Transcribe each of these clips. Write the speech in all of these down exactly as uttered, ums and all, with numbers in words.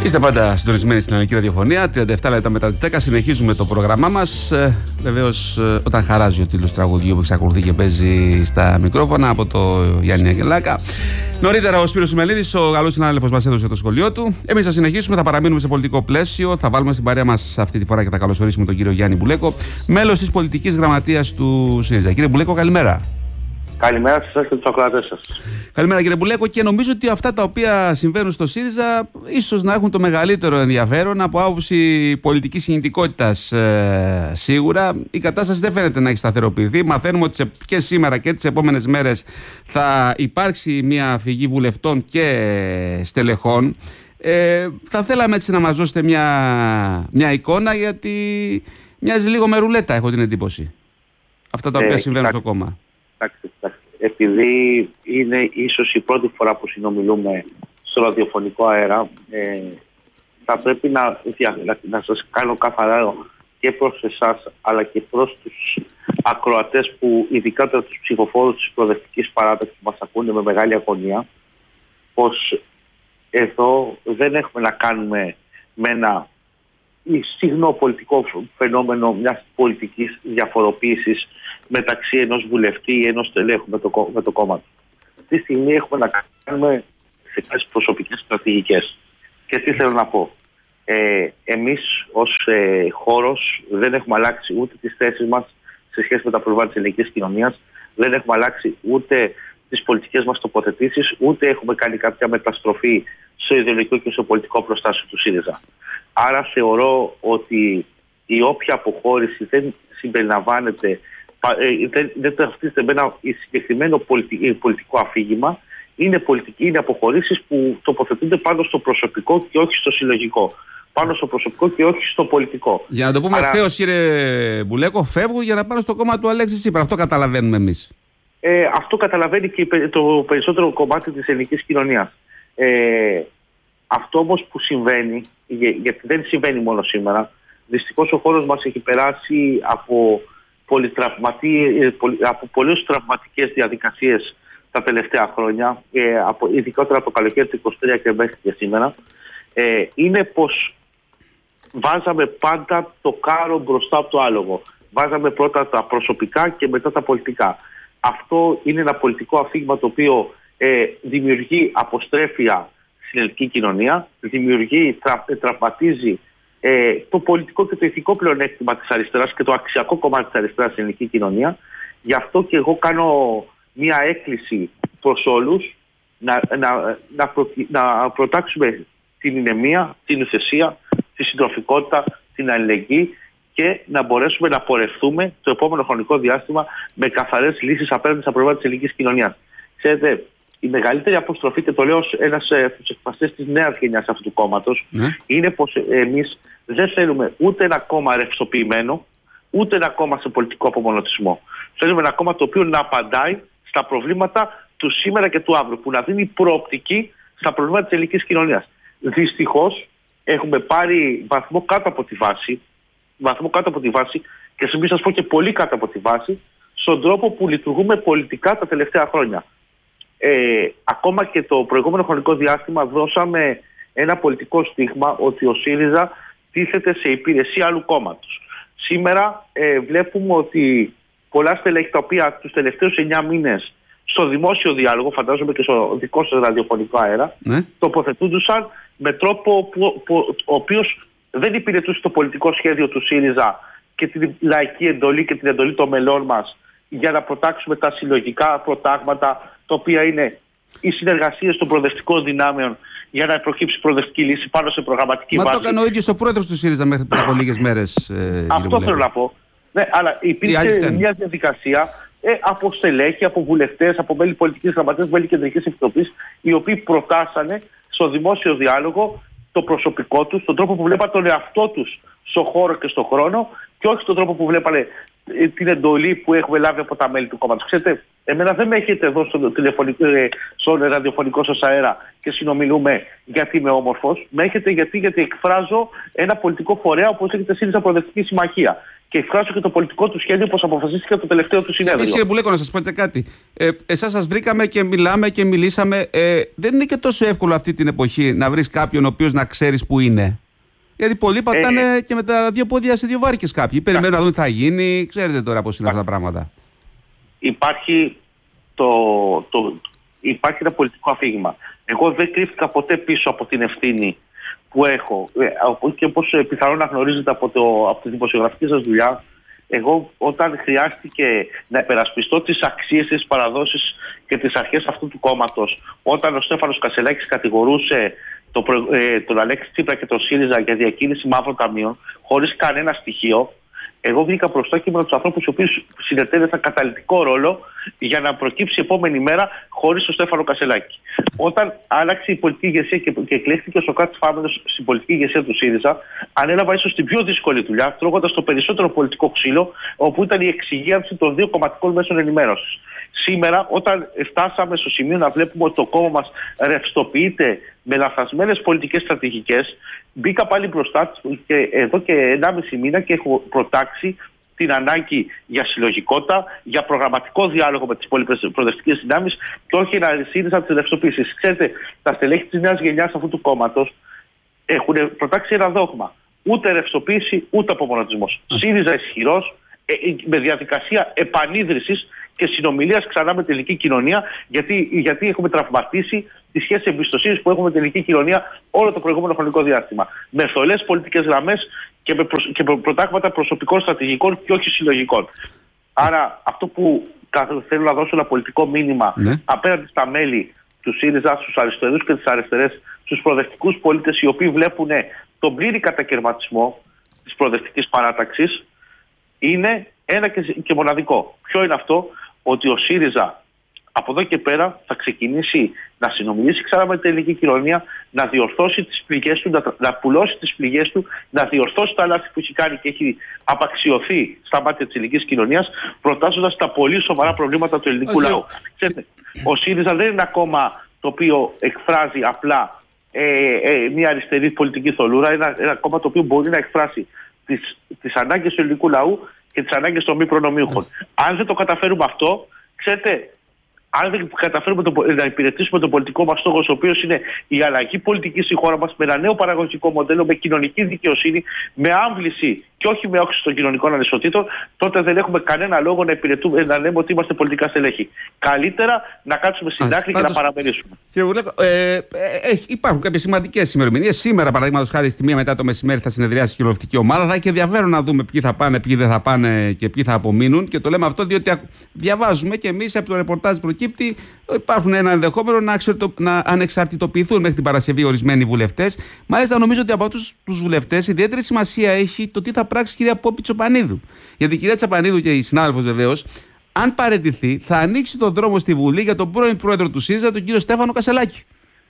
Είστε πάντα συντονισμένοι στην Ελληνική Ραδιοφωνία. τριάντα επτά λεπτά μετά τις δέκα συνεχίζουμε το πρόγραμμά μας. Ε, Βεβαίως, ε, όταν χαράζει ο τίτλος τραγουδιού που εξακολουθεί και παίζει στα μικρόφωνα από το Γιάννη Αγγελάκα. Νωρίτερα ο Σπύρος Σιμελίδης, ο καλός συνάδελφος, μας έδωσε το σχολείο του. Εμείς θα συνεχίσουμε, θα παραμείνουμε σε πολιτικό πλαίσιο. Θα βάλουμε στην παρέα μας αυτή τη φορά και θα καλωσορίσουμε τον κύριο Γιάννη Μπουλέκο, μέλος της πολιτικής γραμματείας του ΣΥΡΙΖΑ. Κύριε Μπουλέκο, καλημέρα. Καλημέρα σε εσάς και τους ακροατές σας. Καλημέρα κύριε Μπουλέκο, και νομίζω ότι αυτά τα οποία συμβαίνουν στο ΣΥΡΙΖΑ ίσως να έχουν το μεγαλύτερο ενδιαφέρον από άποψη πολιτικής κινητικότητας. Ε, σίγουρα η κατάσταση δεν φαίνεται να έχει σταθεροποιηθεί. Μαθαίνουμε ότι και σήμερα και τις επόμενες μέρες θα υπάρξει μια φυγή βουλευτών και στελεχών. Ε, θα θέλαμε έτσι να μας δώσετε μια, μια εικόνα, γιατί μοιάζει λίγο με ρουλέτα, έχω την εντύπωση, αυτά τα οποία ε, συμβαίνουν κοιτάξτε. στο κόμμα. Επειδή είναι ίσως η πρώτη φορά που συνομιλούμε στο ραδιοφωνικό αέρα, ε, θα πρέπει να, να, να σας κάνω καθαρά και προς εσάς αλλά και προς τους ακροατές, που ειδικά τους ψηφοφόρους της προοδευτικής παράταξης που μας ακούνε με μεγάλη αγωνία, πως εδώ δεν έχουμε να κάνουμε με ένα συχνό πολιτικό φαινόμενο μιας πολιτικής διαφοροποίησης μεταξύ ενός βουλευτή ή ενός τελέχου με το, με το κόμμα του. Αυτή τη στιγμή έχουμε να κάνουμε σε κάποιες προσωπικές στρατηγικές. Και τι θέλω να πω. Ε, εμείς ως ε, χώρος δεν έχουμε αλλάξει ούτε τις θέσεις μας σε σχέση με τα προβλήματα της ελληνικής κοινωνίας, δεν έχουμε αλλάξει ούτε τις πολιτικές μας τοποθετήσεις, ούτε έχουμε κάνει κάποια μεταστροφή στο ιδεολογικό και στο πολιτικό προστάσιο του ΣΥΡΙΖΑ. Άρα θεωρώ ότι η όποια αποχώρηση δεν συμπεριλαμβάνεται, δεν, δεν ταυτίζεται με ένα συγκεκριμένο πολιτι, πολιτικό αφήγημα, είναι, πολιτική, είναι αποχωρήσεις που τοποθετούνται πάνω στο προσωπικό και όχι στο συλλογικό. Πάνω στο προσωπικό και όχι στο πολιτικό. Για να το πούμε ευθέως, κύριε Μπουλέκο, φεύγουν για να πάνε στο κόμμα του Αλέξη Τσίπρα. Αυτό καταλαβαίνουμε εμείς. Ε, αυτό καταλαβαίνει και το περισσότερο κομμάτι της ελληνικής κοινωνίας. Ε, αυτό όμως που συμβαίνει, γιατί δεν συμβαίνει μόνο σήμερα, δυστυχώς ο χώρος μας έχει περάσει από, από πολλές τραυματικές διαδικασίες τα τελευταία χρόνια, ε, από, ειδικότερα από το καλοκαίρι του είκοσι τρία και μέχρι και σήμερα, ε, είναι πως βάζαμε πάντα το κάρο μπροστά από το άλογο. Βάζαμε πρώτα τα προσωπικά και μετά τα πολιτικά. Αυτό είναι ένα πολιτικό αφήγημα το οποίο ε, δημιουργεί αποστρέφεια στην ελληνική κοινωνία, δημιουργεί, τρα, τραυματίζει ε, το πολιτικό και το ηθικό πλεονέκτημα της αριστεράς και το αξιακό κομμάτι της αριστεράς στην ελληνική κοινωνία. Γι' αυτό και εγώ κάνω μια έκκληση προς όλους να, να, να, προ, να προτάξουμε την ηνεμία, την ουσιασία, τη συντροφικότητα, την αλληλεγγύη και να μπορέσουμε να πορευτούμε το επόμενο χρονικό διάστημα με καθαρές λύσεις απέναντι στα προβλήματα της ελληνικής κοινωνίας. Ξέρετε, η μεγαλύτερη αποστροφή, και το λέω ως ένας από τους εκφραστές της νέας γενιάς αυτού του κόμματος, ναι, είναι πως εμείς δεν θέλουμε ούτε ένα κόμμα ρευστοποιημένο, ούτε ένα κόμμα σε πολιτικό απομονωτισμό. Θέλουμε ένα κόμμα το οποίο να απαντάει στα προβλήματα του σήμερα και του αύριο, που να δίνει προοπτική στα προβλήματα της ελληνικής κοινωνίας. Δυστυχώς έχουμε πάρει βαθμό κάτω από τη βάση, βαθμό κάτω από τη βάση και σε μην σας πω και πολύ κάτω από τη βάση, στον τρόπο που λειτουργούμε πολιτικά τα τελευταία χρόνια. Ε, ακόμα και το προηγούμενο χρονικό διάστημα δώσαμε ένα πολιτικό στίγμα ότι ο ΣΥΡΙΖΑ τίθεται σε υπηρεσία άλλου κόμματος. Σήμερα ε, βλέπουμε ότι πολλά στελέχη τα οποία τους τελευταίους εννιά μήνες στο δημόσιο διάλογο, φαντάζομαι και στο δικό σας ραδιοφωνικό αέρα, ναι, τοποθετούντουσαν με τρόπο που, που, ο οποίος δεν υπηρετούσε το πολιτικό σχέδιο του ΣΥΡΙΖΑ και την λαϊκή εντολή και την εντολή των μελών μας για να προτάξουμε τα συλλογικά προτάγματα, τα οποία είναι οι συνεργασίες των προοδευτικών δυνάμεων για να προκύψει προοδευτική λύση πάνω σε προγραμματική Μα βάση. Μα το έκανε ο ίδιος ο πρόεδρος του ΣΥΡΙΖΑ μέχρι πριν από λίγες μέρες. Ε, Αυτό θέλω να πω. Ναι, αλλά υπήρχε μια διαδικασία ε, από στελέχη, από βουλευτές, από μέλη πολιτικής γραμματείας, μέλη κεντρικής επιτροπής, οι οποίοι προτάσανε στο δημόσιο διάλογο το προσωπικό τους, τον τρόπο που βλέπανε τον εαυτό τους στον χώρο και στον χρόνο, και όχι τον τρόπο που βλέπανε την εντολή που έχουμε λάβει από τα μέλη του κόμματος. Ξέρετε, εμένα δεν με έχετε εδώ στο, στο ραδιοφωνικό σας αέρα και συνομιλούμε γιατί είμαι όμορφος. Με έχετε γιατί, γιατί εκφράζω ένα πολιτικό φορέα όπως έχετε ΣΥΡΙΖΑ Προοδευτική Συμμαχία. και εκφράσω και το πολιτικό του σχέδιο όπως αποφασίστηκε το τελευταίο του συνέδριο. Κύριε Μπουλέκο, να σας πω και κάτι. Ε, εσάς σας βρήκαμε και μιλάμε και μιλήσαμε. Ε, δεν είναι και τόσο εύκολο αυτή την εποχή να βρεις κάποιον ο οποίος να ξέρεις που είναι. Γιατί πολλοί πατάνε ε, και με τα δύο πόδια σε δύο βάρκες κάποιοι. Περιμένουν να δουν τι θα γίνει. Ξέρετε τώρα πώς είναι αυτά τα πράγματα. Υπάρχει, το, το, υπάρχει ένα πολιτικό αφήγημα. Εγώ δεν κρύφτηκα ποτέ πίσω από την ευθύνη που έχω. Και όπως πιθανόν να γνωρίζετε από, το, από τη δημοσιογραφική σας δουλειά, εγώ όταν χρειάστηκε να υπερασπιστώ τις αξίες, τις παραδόσεις και τις αρχές αυτού του κόμματος, όταν ο Στέφανος Κασελάκης κατηγορούσε το, ε, τον Αλέξη Τσίπρα και τον ΣΥΡΙΖΑ για διακίνηση μαύρων ταμείων, χωρίς κανένα στοιχείο, εγώ βγήκα μπροστά και με τους ανθρώπους οι οποίοι συνετέλεσαν καταλυτικό ρόλο για να προκύψει η επόμενη μέρα χωρίς τον Στέφανο Κασελάκη. Όταν άλλαξε η πολιτική ηγεσία και, και εκλέχθηκε ο Σωκράτης Φάμενος στην πολιτική ηγεσία του ΣΥΡΙΖΑ, ανέλαβα ίσως την πιο δύσκολη δουλειά, τρώγοντας το περισσότερο πολιτικό ξύλο, όπου ήταν η εξυγίανση των δύο κομματικών μέσων ενημέρωσης. Σήμερα, όταν φτάσαμε στο σημείο να βλέπουμε ότι το κόμμα μας ρευστοποιείται με λαθασμένες πολιτικές στρατηγικές, μπήκα πάλι μπροστά και εδώ και ενάμιση μήνα και έχω προτάξει την ανάγκη για συλλογικότητα, για προγραμματικό διάλογο με τις προοδευτικές δυνάμεις και όχι να ΣΥΡΙΖΑ τις ρευστοποιήσεις. Ξέρετε, τα στελέχη της νέας γενιάς αυτού του κόμματος έχουν προτάξει ένα δόγμα. Ούτε ρευστοποίηση, ούτε απομονωτισμός. ΣΥΡΙΖΑ ισχυρός, με διαδικασία επανίδρυσης και συνομιλίας ξανά με την ελληνική κοινωνία, γιατί, γιατί έχουμε τραυματίσει τη σχέση εμπιστοσύνης που έχουμε με την ελληνική κοινωνία όλο το προηγούμενο χρονικό διάστημα. Με θολές πολιτικές γραμμές και με, προσ, και με προτάγματα προσωπικών στρατηγικών και όχι συλλογικών. Άρα, αυτό που θέλω να δώσω ένα πολιτικό μήνυμα ναι. απέναντι στα μέλη του ΣΥΡΙΖΑ, στους αριστερούς και τις αριστερές, στους προοδευτικούς πολίτες οι οποίοι βλέπουν τον πλήρη κατακαιρματισμό της προοδευτικής παράταξης, είναι ένα και μοναδικό. Ποιο είναι αυτό? Ότι ο ΣΥΡΙΖΑ από εδώ και πέρα θα ξεκινήσει να συνομιλήσει ξανά με την ελληνική κοινωνία, να διορθώσει τις πληγές του, να, να πουλώσει τις πληγές του, να διορθώσει τα λάθη που έχει κάνει και έχει απαξιωθεί στα μάτια της ελληνικής κοινωνίας, προτάσσοντας τα πολύ σοβαρά προβλήματα του ελληνικού Αζε... λαού. Ξέρετε, ο ΣΥΡΙΖΑ δεν είναι ένα κόμμα το οποίο εκφράζει απλά ε, ε, μια αριστερή πολιτική θολούρα, είναι ένα, ένα κόμμα το οποίο μπορεί να εκφράσει τις, τις ανάγκες του ελληνικού λαού και τις ανάγκες των μη προνομιούχων. Mm. Αν δεν το καταφέρουμε αυτό, ξέρετε, αν δεν καταφέρουμε το, να υπηρετήσουμε τον πολιτικό μας στόχο, ο οποίος είναι η αλλαγή πολιτική στη χώρα μας, με ένα νέο παραγωγικό μοντέλο, με κοινωνική δικαιοσύνη, με άμβληση και όχι με όξυση των κοινωνικών ανισοτήτων, τότε δεν έχουμε κανένα λόγο να, να λέμε ότι είμαστε πολιτικά στελέχη. Καλύτερα να κάτσουμε στην άκρη και να παραμερίσουμε. Κύριε Βουλέκο, ε, ε, ε, υπάρχουν κάποιες σημαντικές ημερομηνίες. Σήμερα, παραδείγματος χάρη, στη μία μετά το μεσημέρι θα συνεδριάσει η κοινοβουλευτική ομάδα. Θα έχει ενδιαφέρον να δούμε ποιοι θα πάνε, ποιοι δεν θα πάνε και ποιοι θα απομείνουν. Και το λέμε αυτό διότι διαβάζουμε και εμείς από το ρεπορτάζ προκύπτει υπάρχουν ένα ενδεχόμενο να, να ανεξαρτητοποιηθούν μέχρι την Παρασκευή ορισμένοι βουλευτές. Μάλιστα, νομίζω ότι από αυτούς τους βουλευτές ιδιαίτερη σημασία έχει το τι θα πράξει η κυρία Πόπη Τσοπανίδου. Γιατί η κυρία Τσοπανίδου και η συνάδελφος βεβαίως, αν παραιτηθεί, θα ανοίξει τον δρόμο στη Βουλή για τον πρώην πρόεδρο του ΣΥΡΙΖΑ, τον κύριο Στέφανο Κασελάκη.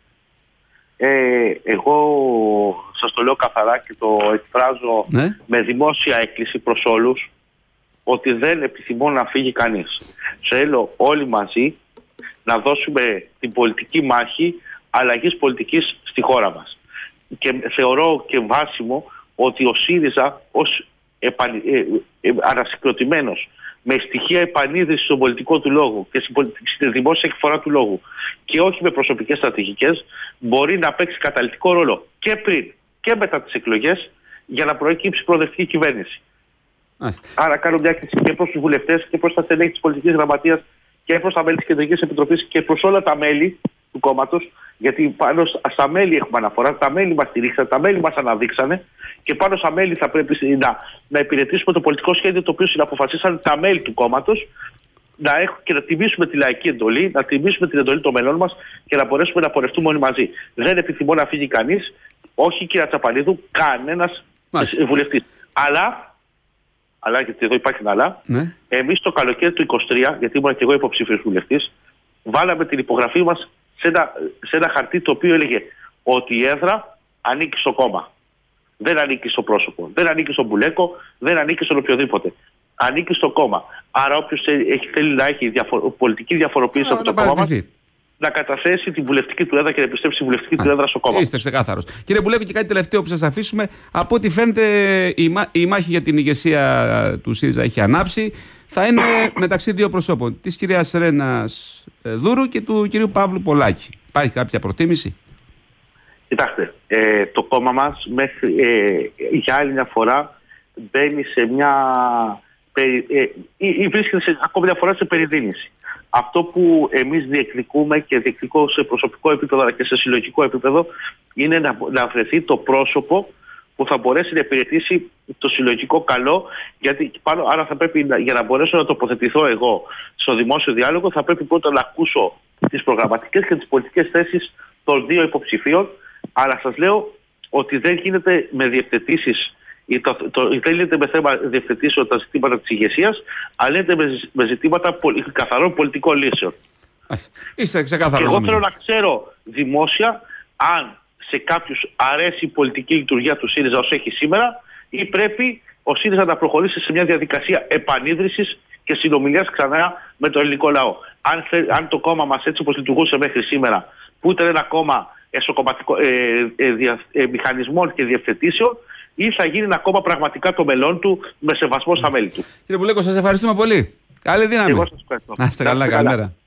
Ε, εγώ σας το λέω καθαρά και το εκφράζω ναι. με δημόσια έκκληση προς όλους, ότι δεν επιθυμώ να φύγει κανείς. Θέλω όλοι μαζί να δώσουμε την πολιτική μάχη αλλαγής πολιτικής στη χώρα μας. Και θεωρώ και βάσιμο ότι ο ΣΥΡΙΖΑ ως επαν, ε, ε, ανασυγκροτημένος με στοιχεία επανίδρυσης στον πολιτικό του λόγο και στην δημόσια εκφορά του λόγου και όχι με προσωπικές στρατηγικές, μπορεί να παίξει καταλυτικό ρόλο και πριν και μετά τις εκλογές για να προεκύψει προοδευτική κυβέρνηση. Άς. Άρα κάνω μια έκκληση και προς τους βουλευτές και προς τα στελέχη της πολιτικής γραμματείας και προς τα μέλη της Κεντρικής Επιτροπής και προς όλα τα μέλη του κόμματος, γιατί πάνω στα μέλη έχουμε αναφορά, τα μέλη μας στηρίξαν, τα μέλη μας αναδείξανε και πάνω στα μέλη θα πρέπει να, να υπηρετήσουμε το πολιτικό σχέδιο το οποίο συναποφασίσαν τα μέλη του κόμματος, να έχουμε και να τιμήσουμε τη λαϊκή εντολή, να τιμήσουμε την εντολή των μελών μας και να μπορέσουμε να πορευτούμε όλοι μαζί. Δεν επιθυμώ να φύγει κανείς, όχι κυρία Τσαπανίδου, κανένας βουλευτής. Αλλά. Αλλά, γιατί εδώ υπάρχει ένα αλλά. Ναι. Εμείς το καλοκαίρι του είκοσι τρία, γιατί ήμουν και εγώ υποψήφιος βουλευτής, βάλαμε την υπογραφή μας σε ένα, σε ένα χαρτί το οποίο έλεγε ότι η έδρα ανήκει στο κόμμα. Δεν ανήκει στο πρόσωπο. Δεν ανήκει στον Μπουλέκο, δεν ανήκει στον οποιοδήποτε. Ανήκει στο κόμμα. Άρα, όποιος θέλει να έχει διαφο- πολιτική διαφοροποίηση από το κόμμα μας, να καταθέσει την βουλευτική του έδρα και να επιστρέψει τη βουλευτική του έδρα στο κόμμα. Είστε ξεκάθαρος. Κύριε Μπουλέκο, και κάτι τελευταίο που σας αφήσουμε. Από ό,τι φαίνεται, η, μά, η μάχη για την ηγεσία του ΣΥΡΙΖΑ έχει ανάψει. Θα είναι μεταξύ δύο προσώπων, της κυρίας Ρένας Δούρου και του κυρίου Παύλου Πολάκη. Υπάρχει κάποια προτίμηση? Κοιτάξτε, ε, το κόμμα μας μέχρι, ε, για άλλη μια φορά μπαίνει σε μια. Περι, ε, ή, ή βρίσκεται σε, ακόμη μια φορά σε περιδίνηση. Αυτό που εμείς διεκδικούμε και διεκδικώ σε προσωπικό επίπεδο αλλά και σε συλλογικό επίπεδο είναι να, να βρεθεί το πρόσωπο που θα μπορέσει να υπηρετήσει το συλλογικό καλό, γιατί πάνω, άρα θα πρέπει, για να μπορέσω να τοποθετηθώ εγώ στο δημόσιο διάλογο, θα πρέπει πρώτα να ακούσω τις προγραμματικές και τις πολιτικές θέσεις των δύο υποψηφίων. Αλλά σας λέω ότι δεν γίνεται με διευθετήσεις, το, το, δεν γίνεται με θέμα διευθετήσεων τα ζητήματα της ηγεσίας, αλλά γίνεται με, με ζητήματα πολι, καθαρών πολιτικών λύσεων. Είστε ξεκάθαρο. Εγώ θέλω να ξέρω δημόσια αν σε κάποιους αρέσει η πολιτική λειτουργία του ΣΥΡΙΖΑ όσο έχει σήμερα, ή πρέπει ο ΣΥΡΙΖΑ να προχωρήσει σε μια διαδικασία επανίδρυσης και συνομιλίας ξανά με το ελληνικό λαό. Αν, θε, αν το κόμμα μας, έτσι όπως λειτουργούσε μέχρι σήμερα, που ήταν ένα κόμμα εσωκομματικό, ε, ε, δια, ε, μηχανισμών και διευθετήσεων, ή θα γίνει ένα κόμμα πραγματικά το μέλλον του με σεβασμό στα μέλη του. Κύριε Μπουλέκο, σας ευχαριστούμε πολύ. Καλή δύναμη. Εγώ σας ευχαριστώ. Να είστε καλά, καλημέρα.